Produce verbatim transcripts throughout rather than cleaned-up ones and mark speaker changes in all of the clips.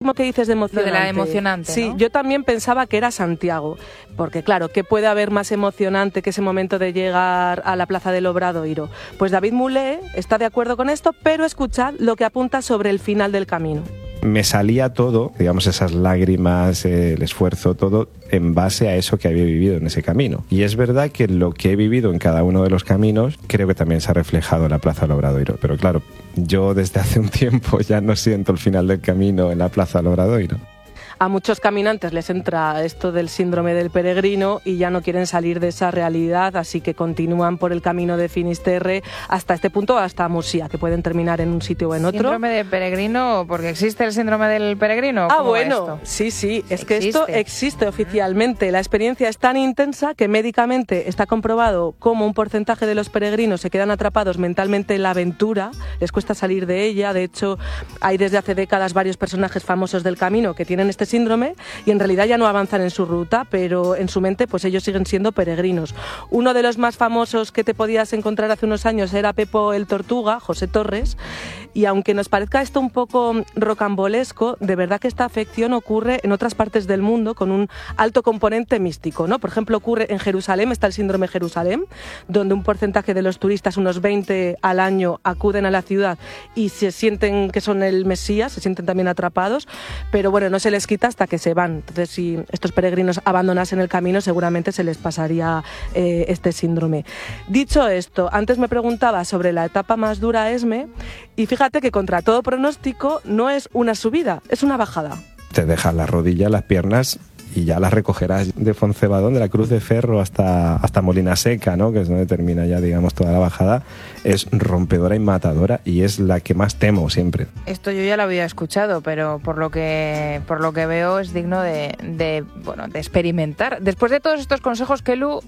Speaker 1: último que dices de emocionante.
Speaker 2: Lo de la emocionante,
Speaker 1: Sí,
Speaker 2: ¿no?
Speaker 1: yo también pensaba que era Santiago, porque claro, ¿qué puede haber más emocionante que ese momento de llegar a la Plaza del Obradoiro? Pues David Mulé está de acuerdo con esto, pero escuchad lo que apunta sobre el final del camino.
Speaker 3: Me salía todo, digamos, esas lágrimas, eh, el esfuerzo, todo en base a eso que había vivido en ese camino. Y es verdad que lo que he vivido en cada uno de los caminos creo que también se ha reflejado en la Plaza del Obradoiro. Pero claro, yo desde hace un tiempo ya no siento el final del camino en la Plaza del Obradoiro.
Speaker 1: A muchos caminantes les entra esto del síndrome del peregrino y ya no quieren salir de esa realidad, así que continúan por el camino de Finisterre hasta este punto, hasta Murcia, que pueden terminar en un sitio o en otro.
Speaker 2: ¿Síndrome de peregrino? ¿Porque existe el síndrome del peregrino?
Speaker 1: Ah,
Speaker 2: ¿Cómo va
Speaker 1: bueno,
Speaker 2: esto?
Speaker 1: sí, sí, es
Speaker 2: ¿Existe?
Speaker 1: que esto existe oficialmente. La experiencia es tan intensa que médicamente está comprobado cómo un porcentaje de los peregrinos se quedan atrapados mentalmente en la aventura, les cuesta salir de ella. De hecho, hay desde hace décadas varios personajes famosos del camino que tienen este síndrome y en realidad ya no avanzan en su ruta, pero en su mente pues ellos siguen siendo peregrinos. Uno de los más famosos que te podías encontrar hace unos años era Pepo el Tortuga, José Torres, y aunque nos parezca esto un poco rocambolesco, de verdad que esta afección ocurre en otras partes del mundo con un alto componente místico, ¿no? Por ejemplo, ocurre en Jerusalén, está el síndrome Jerusalén, donde un porcentaje de los turistas, unos veinte al año, acuden a la ciudad y se sienten que son el Mesías, se sienten también atrapados, pero bueno, no se les quita hasta que se van. Entonces, si estos peregrinos abandonasen el camino, seguramente se les pasaría eh, este síndrome. Dicho esto, antes me preguntaba sobre la etapa más dura a Esme, y fíjate que contra todo pronóstico no es una subida, es una bajada.
Speaker 3: Te dejas las rodillas, las piernas y ya las recogerás de Foncebadón, de la Cruz de Ferro hasta, hasta Molina Seca, ¿no? Que es donde termina ya, digamos, toda la bajada. Es rompedora y matadora y es la que más temo siempre.
Speaker 2: Esto yo ya lo había escuchado, pero por lo que por lo que veo es digno de, de bueno de experimentar. Después de todos estos consejos, Kelu,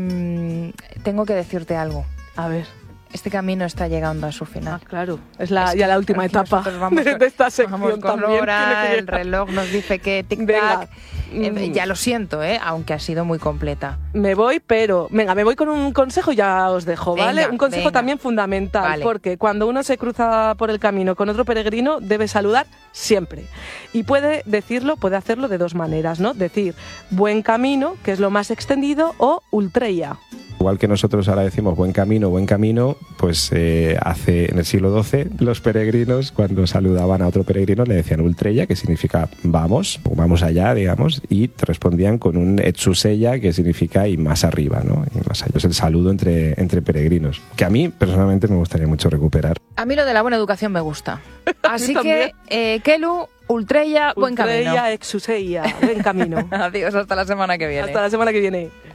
Speaker 2: eh, tengo que decirte algo.
Speaker 1: A ver.
Speaker 2: Este camino está llegando a su final.
Speaker 1: Ah, claro. Es, la,
Speaker 2: Es
Speaker 1: ya la última etapa
Speaker 2: vamos,
Speaker 1: de, de esta sección
Speaker 2: vamos con
Speaker 1: también.
Speaker 2: hora,
Speaker 1: que
Speaker 2: el reloj nos dice que tic-tac. Eh,
Speaker 1: Mm.
Speaker 2: ya lo siento, ¿eh? Aunque ha sido muy completa.
Speaker 1: Me voy, pero... Venga, me voy con un consejo y ya os dejo, ¿vale?
Speaker 2: Venga,
Speaker 1: un consejo
Speaker 2: venga.
Speaker 1: también fundamental,
Speaker 2: Vale.
Speaker 1: porque cuando uno se cruza por el camino con otro peregrino, debe saludar siempre. Y puede decirlo, puede hacerlo de dos maneras, ¿no? Decir buen camino, que es lo más extendido, o ultreia.
Speaker 3: Igual que nosotros ahora decimos buen camino, buen camino, pues eh, hace en el siglo doce los peregrinos cuando saludaban a otro peregrino le decían ultreia, que significa vamos, o vamos allá, digamos, y te respondían con un etsuseia, que significa y más arriba, ¿no? Y más allá. Es el saludo entre, entre peregrinos, que a mí personalmente me gustaría mucho recuperar.
Speaker 2: A mí lo de la buena educación me gusta. Así
Speaker 1: también.
Speaker 2: que, eh, Kelu, ultreia, buen camino.
Speaker 1: Ultreia, exuseia, buen camino.
Speaker 2: Adiós, hasta la semana que viene.
Speaker 1: Hasta la semana que viene.